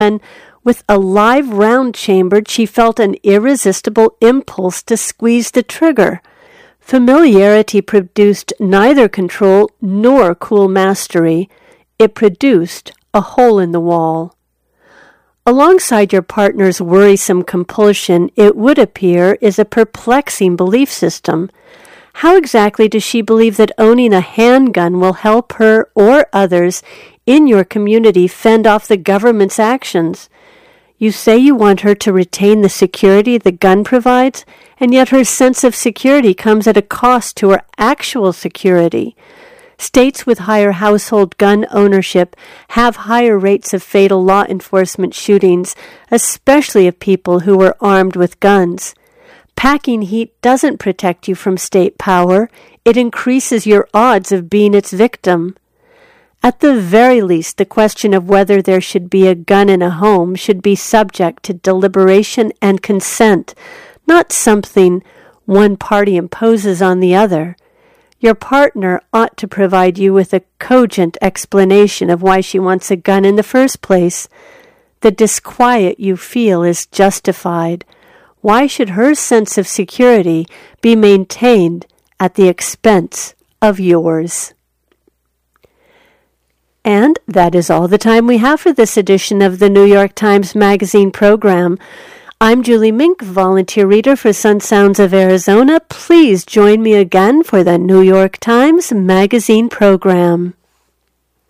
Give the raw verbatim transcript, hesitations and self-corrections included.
And with a live round chambered, she felt an irresistible impulse to squeeze the trigger. Familiarity produced neither control nor cool mastery. It produced a hole in the wall. Alongside your partner's worrisome compulsion, it would appear, is a perplexing belief system. How exactly does she believe that owning a handgun will help her or others in your community fend off the government's actions? You say you want her to retain the security the gun provides, and yet her sense of security comes at a cost to her actual security. States with higher household gun ownership have higher rates of fatal law enforcement shootings, especially of people who are armed with guns. Packing heat doesn't protect you from state power. It increases your odds of being its victim. At the very least, the question of whether there should be a gun in a home should be subject to deliberation and consent, not something one party imposes on the other. Your partner ought to provide you with a cogent explanation of why she wants a gun in the first place. The disquiet you feel is justified. Why should her sense of security be maintained at the expense of yours? And that is all the time we have for this edition of the New York Times Magazine program. I'm Julie Mink, volunteer reader for Sun Sounds of Arizona. Please join me again for the New York Times Magazine program.